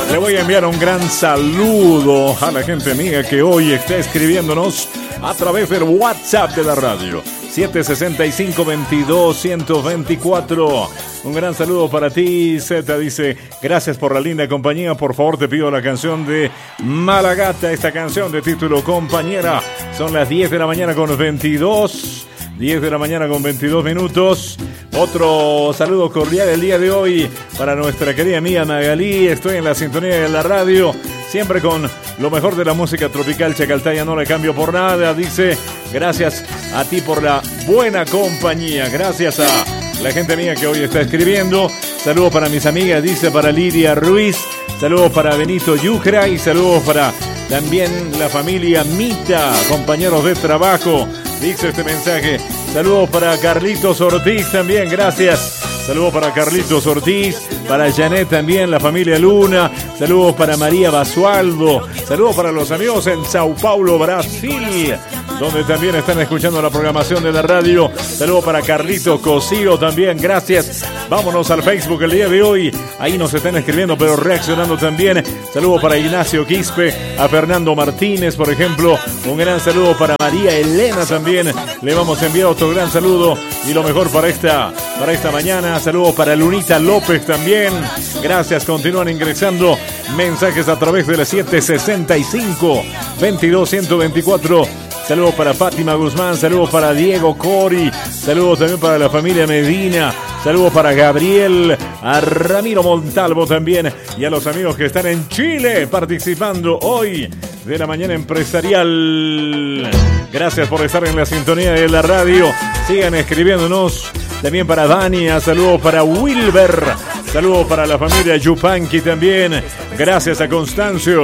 Le voy a enviar un gran saludo a la gente amiga que hoy está escribiéndonos a través del WhatsApp de la radio. 765-22-124. Un gran saludo para ti, Z. Dice, gracias por la linda compañía. Por favor, te pido la canción de Malagata, esta canción de título Compañera. Son las 10 de la mañana con 22. 10 de la mañana con 22 minutos. Otro saludo cordial el día de hoy para nuestra querida amiga Magalí. Estoy en la sintonía de la radio, siempre con lo mejor de la música tropical chacaltaya, no le cambio por nada. Dice, gracias a ti por la buena compañía. Gracias a la gente mía que hoy está escribiendo. Saludos para mis amigas, dice, para Lidia Ruiz. Saludos para Benito Yucra y saludos para también la familia Mita, compañeros de trabajo. Dice este mensaje. Saludos para Carlitos Ortiz también, gracias. Saludos para Carlitos Ortiz, para Janet también, la familia Luna. Saludos para María Basualdo. Saludos para los amigos en Sao Paulo, Brasil, donde también están escuchando la programación de la radio. Saludos para Carlitos Cosío también, gracias. Vámonos al Facebook el día de hoy. Ahí nos están escribiendo, pero reaccionando también. Saludos para Ignacio Quispe, a Fernando Martínez, por ejemplo. Un gran saludo para María Elena también. Le vamos a enviar otro gran saludo y lo mejor para esta mañana. Saludos para Lunita López también. Gracias, continúan ingresando mensajes a través de la 765-22-124. Saludos para Fátima Guzmán, saludos para Diego Cori, saludos también para la familia Medina, saludos para Gabriel, a Ramiro Montalvo también y a los amigos que están en Chile participando hoy de la mañana empresarial. Gracias por estar en la sintonía de la radio. Sigan escribiéndonos. También para Dania, saludos para Wilber, saludos para la familia Yupanqui también. Gracias a Constancio.